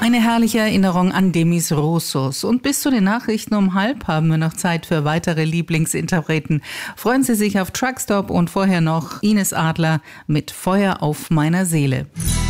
Eine herrliche Erinnerung an Demis Roussos. Und bis zu den Nachrichten um 12:30 haben wir noch Zeit für weitere Lieblingsinterpreten. Freuen Sie sich auf Truckstop und vorher noch Ines Adler mit Feuer auf meiner Seele.